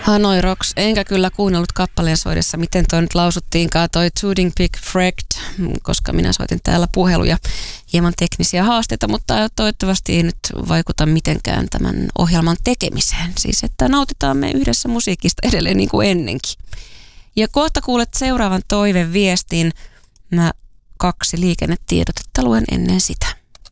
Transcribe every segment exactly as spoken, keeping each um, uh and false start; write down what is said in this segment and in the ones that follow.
Hanoi Rocks, enkä kyllä kuunnellut kappaleen soidessa, miten toi nyt lausuttiinkaan, toi Tooting Pig Frekt, koska minä soitin täällä puheluja, hieman teknisiä haasteita, mutta toivottavasti ei nyt vaikuta mitenkään tämän ohjelman tekemiseen. Siis, että nautitaan me yhdessä musiikista edelleen niin kuin ennenkin. Ja kohta kuulet seuraavan toiveviestin. Mä kaksi liikennetiedotetta luen ennen sitä.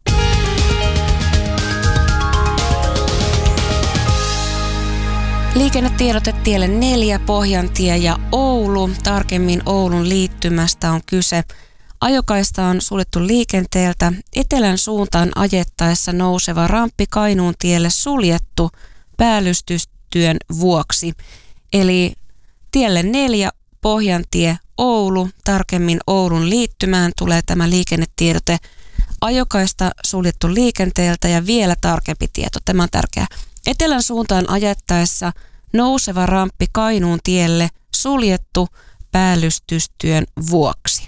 Liikennetiedote tielle neljä, Pohjantie ja Oulu. Tarkemmin Oulun liittymästä on kyse. Ajokaista on suljettu liikenteeltä. Etelän suuntaan ajettaessa nouseva ramppi Kainuun tielle suljettu päällystystyön vuoksi. Eli tielle neljä, Pohjantie, Oulu. Tarkemmin Oulun liittymään tulee tämä liikennetiedote. Ajokaista suljettu liikenteeltä ja vielä tarkempi tieto. Tämä on tärkeää. Etelän suuntaan ajettaessa nouseva ramppi Kainuun tielle suljettu päällystystyön vuoksi.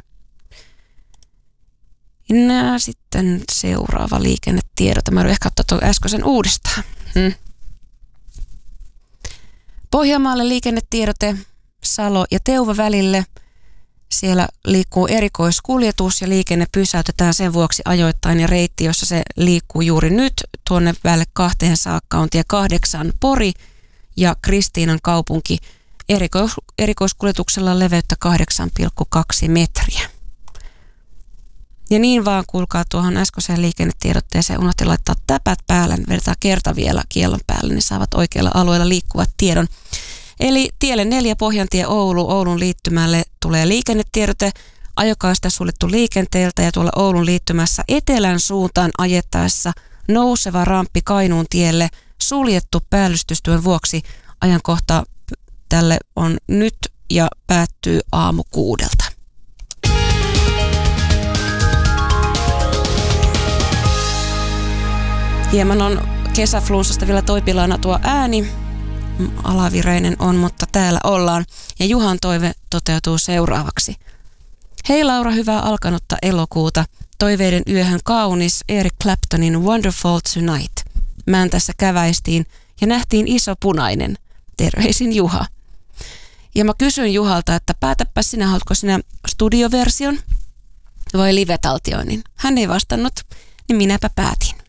Ja sitten seuraava liikennetiedote. Mä ehkä ottaa tuon äskeisen uudestaan. Hmm. Pohjanmaalle liikennetiedote Salo ja Teuva välille. Siellä liikkuu erikoiskuljetus ja liikenne pysäytetään sen vuoksi ajoittain ja reitti, jossa se liikkuu juuri nyt tuonne välle kahteen saakka on tie kahdeksan Pori ja Kristiinan kaupunki. Erikois, erikoiskuljetuksella leveyttä kahdeksan pilkku kaksi metriä. Ja niin vaan kuulkaa tuohon äskeiseen liikennetiedotteeseen, unohti laittaa täpät päälle, vedetään kerta vielä kiellon päälle, niin saavat oikealla alueella liikkuvat tiedon. Eli tielle neljä, Pohjantie, Oulu, Oulun liittymälle tulee liikennetiedote, ajokaista suljettu liikenteeltä ja tuolla Oulun liittymässä etelän suuntaan ajettaessa nouseva ramppi Kainuun tielle suljettu päällystystyön vuoksi. Ajankohta tälle on nyt ja päättyy aamu kuudelta. Hieman on kesäflunssasta vielä toipilaana tuo ääni. Alavireinen on, mutta täällä ollaan. Ja Juhan toive toteutuu seuraavaksi. Hei Laura, hyvää alkanutta elokuuta. Toiveiden yöhön kaunis Eric Claptonin Wonderful Tonight. Mään tässä käväistiin ja nähtiin iso punainen. Terveisin Juha. Ja mä kysyin Juhalta, että päätäpä sinä, haluatko sinä studioversion vai live-taltioinnin. Hän ei vastannut, niin minäpä päätin.